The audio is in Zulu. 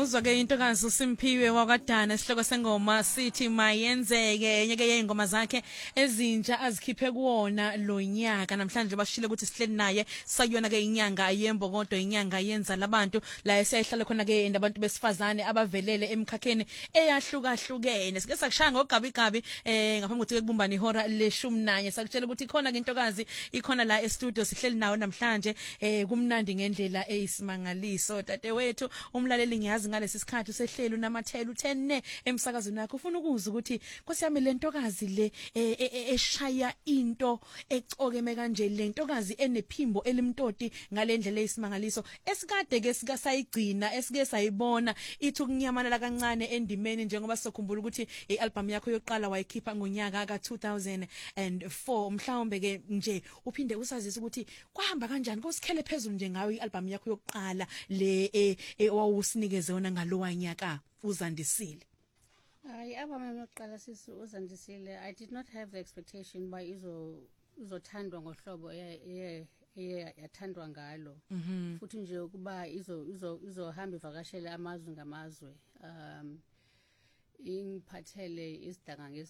uzwa ke intokazi uSimphiwe wakwaDana isihloko sengoma sithi mayenzeke enye ke yengoma zakhe ezintsha azikhiphe kuona lo nyaka namhlanje bashile ukuthi sihleli naye sayona ke inyanga yembokodo inyanga yenza labantu la esiyahlala khona ke ndabantu besifazane abavelele emkhakheni eyahlukahlukene sike sakushaya ngogabigabi ngaphambi kokuthi kubumbana ihora le-11 sakutshela ukuthi khona ke intokazi ikhona la e-studio sihleli nawe namhlanje kumnandi ngendlela eyisimangaliso dadewethu umlaleli ngiyazi ngalesi sikhathi usehlelo namathela uthene emsakazweni yakho ufuna ukuzwa ukuthi nkosiyami lentokazi le eshaya into ecokeme kanje lentokazi enephimbo elimtoti ngalendlela eyisimangaliso esikade ke sika sayigcina esike sayibona ithi ukunyamalala kancane endimeni njengoba sokhumbula ukuthi ialbum yakho yokuqala wayikhipha ngonyaka ka2004 mhlawumbe ke nje uphinde usazisa ukuthi kwahamba kanjani kusikhele phezulu nje ngawe ialbum yakho yokuqala le wawusinikeze yona ngalowa nyaka uzandisile. Hayi album yokuqala sisi uzandisile I did not have the expectation by izothandwa ngohlobo yathandwa ngalo futhi nje ukuba izohamba ivakashele amazwe ngamazwe ingiphathele isidanga